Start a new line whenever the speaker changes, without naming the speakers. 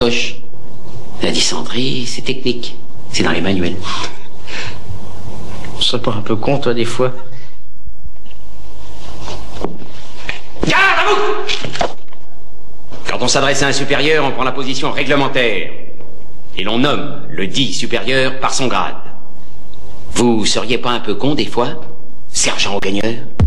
poche. La dysenterie, c'est technique. C'est dans les manuels.
Tu serais pas un peu con, toi, des fois?
Garde à vous! Quand on s'adresse à un supérieur, on prend la position réglementaire. Et l'on nomme le dit supérieur par son grade. Vous seriez pas un peu con, des fois, sergent au gagneur?